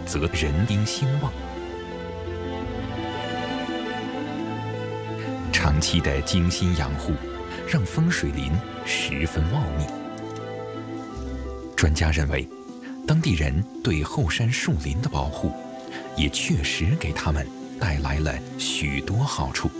则人丁兴旺。长期的精心养护，让风水林十分茂密。专家认为，当地人对后山树林的保护，也确实给他们带来了许多好处。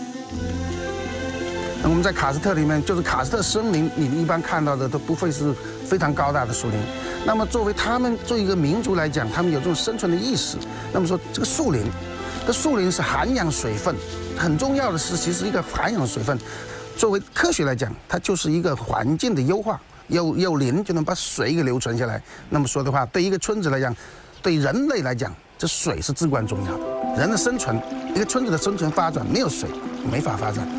我们在喀斯特里面，就是喀斯特森林，你一般看到的都不会是非常高大的树林。那么作为他们作为一个民族来讲，他们有这种生存的意识。那么说这个树林，这树林是涵养水分，很重要的是其实一个涵养水分。作为科学来讲，它就是一个环境的优化，有林就能把水给留存下来。那么说的话，对一个村子来讲，对人类来讲，这水是至关重要的。人的生存，一个村子的生存发展，没有水没法发展。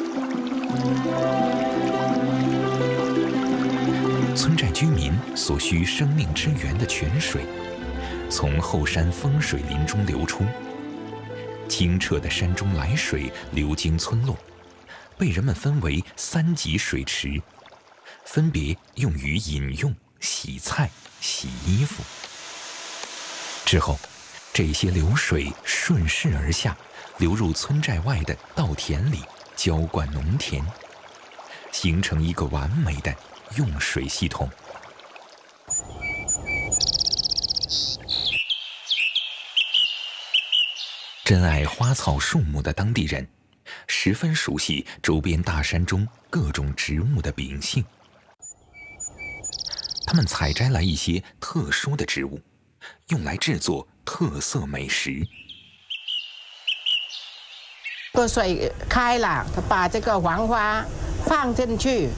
村寨居民所需生命之源的泉水，从后山风水林中流出。清澈的山中来水流经村落，被人们分为3级水池，分别用于饮用、洗菜、洗衣服。之后，这些流水顺势而下，流入村寨外的稻田里，浇灌农田，形成一个完美的用水系统。珍爱花草树木的当地人，十分熟悉周边大山中各种植物的秉性。他们采摘来一些特殊的植物，用来制作特色美食。 水开了，他把这个黄花放进去，